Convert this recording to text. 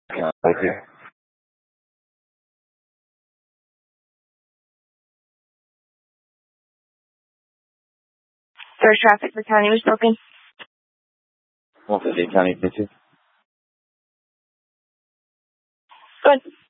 Thank you. Third traffic for county was spoken. 158 County, 52. Good.